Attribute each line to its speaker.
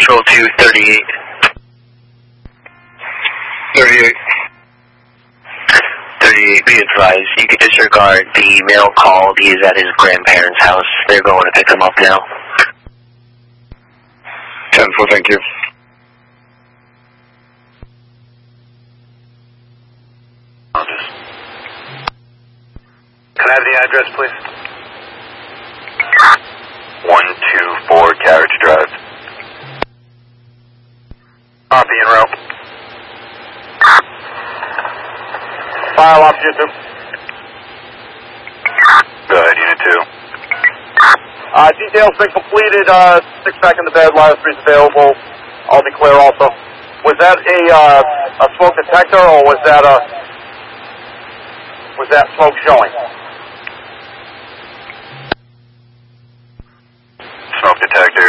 Speaker 1: Control 2, 38. 38. 38, be advised, you can disregard the male call. He is at his grandparents' house. They're going to pick him up now. 10-4, thank you.
Speaker 2: Can I have the address, please?
Speaker 3: 124 Carriage Drive.
Speaker 2: Copy en route. File off Unit 2.
Speaker 3: Go ahead, Unit 2.
Speaker 2: Details been completed. 6 back in the bed. Line 3 is available. I'll be clear also. Was that a smoke detector, or was that smoke showing?
Speaker 3: Smoke detector.